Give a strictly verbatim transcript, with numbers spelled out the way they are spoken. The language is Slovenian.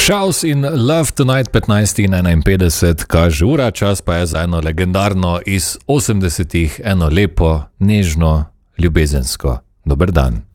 Shouse in Love Tonight petnajst in enainpetdeset kaže ura, čas pa je za eno legendarno iz osemdesetih, eno lepo, nežno, ljubezensko. Dober dan.